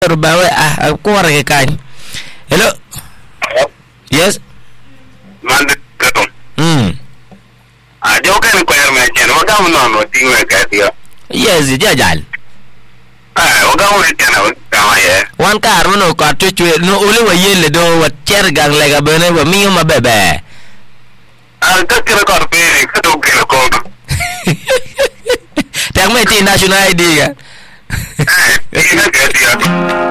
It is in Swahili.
terbawa aku warga kan. Hello. Yes. Mande katon. Ajo kan ko yar me chen wa gam no ti me ka dia. Yes, jajal. Wa gam ne chen wa ka ye. Wan kar no ka tu no ule wa yele do wa cher gang lega bene wa mi ma bebe. Ka kira ko pe ka do kira ko. Tang me ti national ID ga. Ina ka dia.